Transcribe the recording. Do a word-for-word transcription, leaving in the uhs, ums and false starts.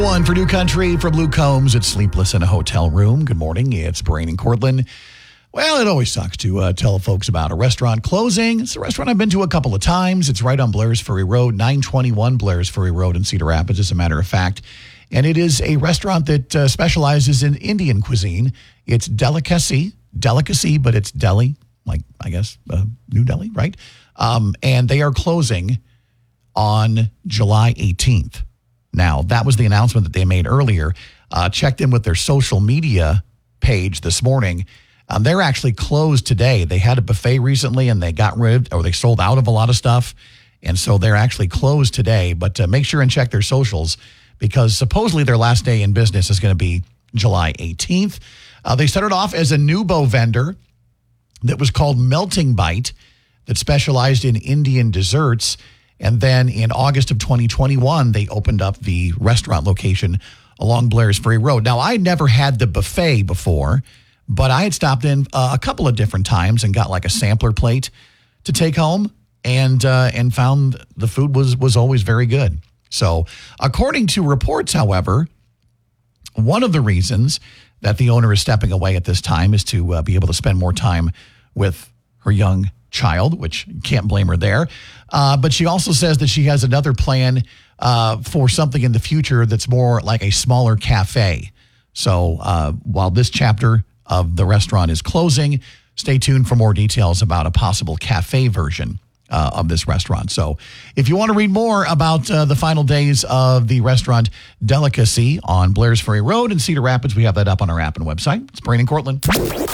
One for New Country from Luke Combs. It's Sleepless in a Hotel Room. Good morning. It's Brain and Cortland. Well, it always sucks to uh, tell folks about a restaurant closing. It's a restaurant I've been to a couple of times. It's right on Blair's Ferry Road, nine twenty-one Blair's Ferry Road in Cedar Rapids, as a matter of fact. And it is a restaurant that uh, specializes in Indian cuisine. It's Delicacy, Delicacy, but it's deli, like, I guess, uh, New Delhi, right? Um, and they are closing on July eighteenth. Now, that was the announcement that they made earlier. Uh, checked in with their social media page this morning. Um, they're actually closed today. They had a buffet recently, and they got rid, or they sold out of a lot of stuff. And so they're actually closed today. But uh, make sure and check their socials, because supposedly their last day in business is going to be July eighteenth. Uh, they started off as a Nubo vendor that was called Melting Bite, that specialized in Indian desserts. And then in August of twenty twenty-one, they opened up the restaurant location along Blair's Ferry Road. Now, I never had the buffet before, but I had stopped in uh, a couple of different times and got like a sampler plate to take home, and uh, and found the food was was always very good. So according to reports, however, one of the reasons that the owner is stepping away at this time is to uh, be able to spend more time with her young child, which can't blame her there. Uh, but she also says that she has another plan uh, for something in the future that's more like a smaller cafe. So uh, while this chapter of the restaurant is closing, stay tuned for more details about a possible cafe version uh, of this restaurant. So if you want to read more about uh, the final days of the restaurant Delicacy on Blair's Ferry Road in Cedar Rapids, we have that up on our app and website. It's Brain and Cortland.